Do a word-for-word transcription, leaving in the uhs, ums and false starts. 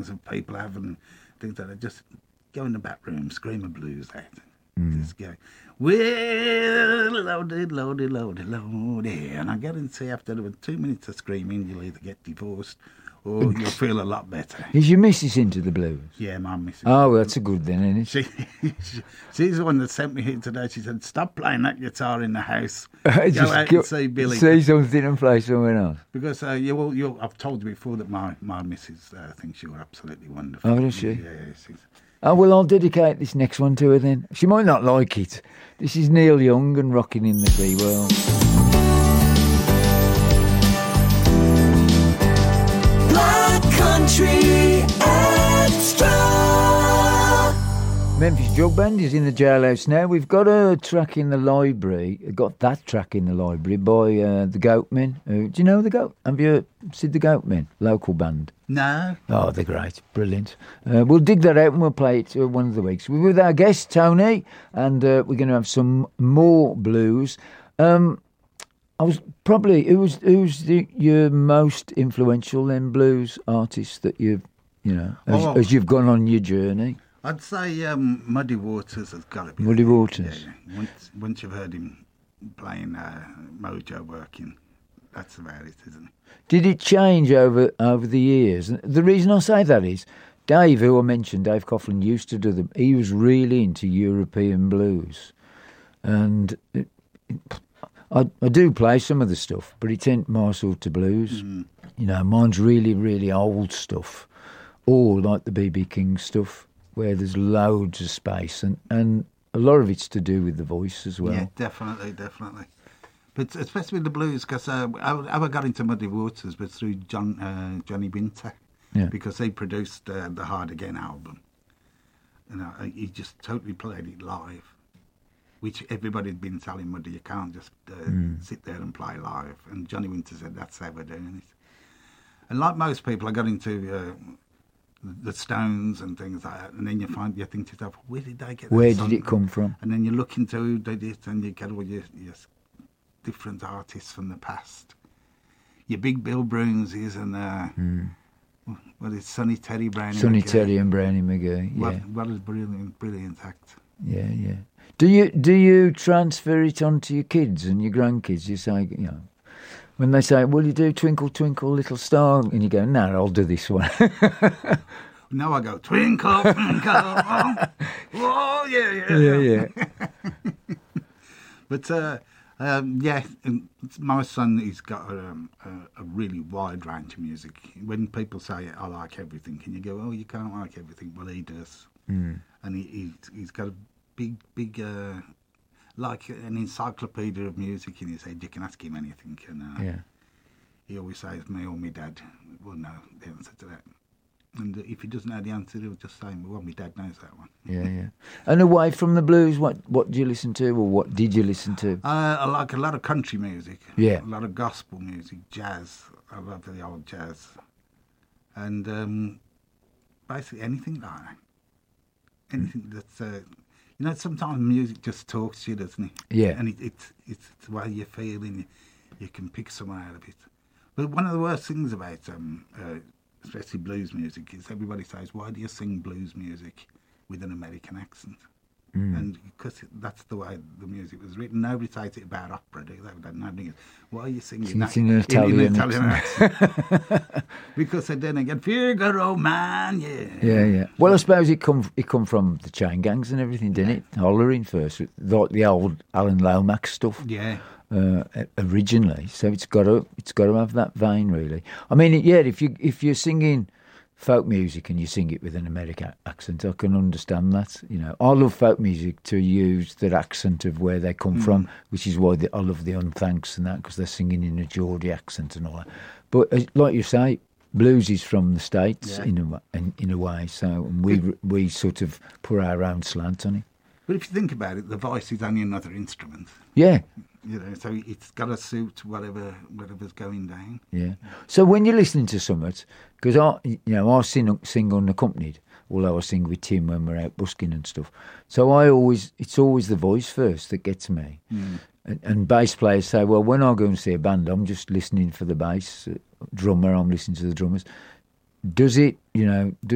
songs that people have and things like that. Just go in the back room, scream a blues out. Mm. Just go, well, loaded, loaded, loaded, loaded. And I guarantee after two minutes of screaming, you'll either get divorced or you'll feel a lot better. Is your missus into the blues? Yeah, my missus. Oh, well, that's a good then, isn't it? She, she, she's the one that sent me here today. She said, stop playing that guitar in the house. Just Go out go, and see Billy. See something and play somewhere else. Because uh, you, will, you, I've told you before that my, my missus uh, thinks you're absolutely wonderful. Oh, does she? Yeah, she's... Oh, well, I'll dedicate this next one to her then. She might not like it. This is Neil Young and Rocking in the Sea World. Black Country Extra. Memphis Jug Band is in the jailhouse now. We've got a track in the library, got that track in the library by uh, the Goatmen. Uh, do you know the Goat? Have you seen the Goatmen? Local band. No. Oh, they're great. Brilliant. Uh, we'll dig that out and we'll play it uh, one of the weeks. We're with our guest, Tony, and uh, we're going to have some more blues. Um, I was probably, who's, who's the, your most influential then blues artist that you've, you know, as, Oh. as you've gone on your journey? I'd say um, Muddy Waters has got to be. Muddy Waters. Yeah, yeah. Once, once you've heard him playing uh, Mojo working, that's about it, isn't it? Did it change over over the years? And the reason I say that is, Dave, who I mentioned, Dave Coughlin, used to do them. He was really into European blues. And it, it, I, I do play some of the stuff, but it's ain't my sort of blues. Mm. You know, mine's really, really old stuff. Or like the B B King stuff, where there's loads of space. And, and a lot of it's to do with the voice as well. Yeah, definitely, definitely. But especially with the blues, because uh, how I got into Muddy Waters was through John uh, Johnny Winter, yeah. because he produced uh, the Hard Again album. And uh, he just totally played it live, which everybody had been telling Muddy, you can't just uh, mm. sit there and play live. And Johnny Winter said, that's how we're doing it. And like most people, I got into uh, the Stones and things like that, and then you find, you think to yourself, where did they get that Where song did it come from? And then you look into who did it, and you get all your, your different artists from the past. Your big Bill Bruinses and uh, mm. what is Sonny Terry Brownie Sonny McGee. Terry and Brownie McGee. Yeah. What, what a brilliant, brilliant act. Yeah, yeah. Do you do you transfer it on to your kids and your grandkids? You say, you know, when they say, "Will you do Twinkle Twinkle Little Star?" and you go, "No, I'll do this one." Now I go twinkle twinkle. oh, oh yeah, yeah, yeah, yeah. But. Uh, Um, yeah, my son, he's got a, um, a, a really wide range of music. When people say, I like everything, and you go, oh, you can't like everything. Well, he does. Mm. And he, he, he's got a big, big, uh, like an encyclopedia of music in his head. You can ask him anything. And uh, yeah. he always says, me or my dad will know the answer to that. And if he doesn't know the answer, he'll just say, well, my dad knows that one. Yeah, yeah. And away from the blues, what, what do you listen to, or what did you listen to? Uh, I like a lot of country music. Yeah. A lot of gospel music, jazz. I love the old jazz. And um, basically anything like that. Anything mm. that's, uh, you know, sometimes music just talks to you, doesn't it? Yeah. And it, it, it's the way you're feeling, you, you can pick something out of it. But one of the worst things about um, uh, especially blues music, is everybody says, why do you sing blues music with an American accent? Mm. And because that's the way the music was written. Nobody says it about opera, do they? Nobody goes, why are you singing that in an Italian, in, in Italian accent? Because they then again, Figaro man, yeah. Yeah, yeah. Well, I suppose it come it come from the chain gangs and everything, didn't yeah. it? Hollering first, like the old Alan Lomax stuff. Yeah. Uh, originally, so it's got to it's got to have that vein, really. I mean, yeah, if you if you're singing folk music and you sing it with an American accent, I can understand that. You know, I love folk music to use the accent of where they come mm. from, which is why the, I love the Unthanks and that, because they're singing in a Geordie accent and all that. But uh, like you say, blues is from the States yeah. in a in, in a way, so and we we sort of put our own slant on it. But if you think about it, the voice is only another instrument. Yeah. You know, so it's got to suit whatever whatever's going down. Yeah. So when you're listening to something, because I, you know, I sing sing unaccompanied, although I sing with Tim when we're out busking and stuff. So I always, it's always the voice first that gets me. Mm. And, and bass players say, well, when I go and see a band, I'm just listening for the bass drummer. I'm listening to the drummers. Does it, you know,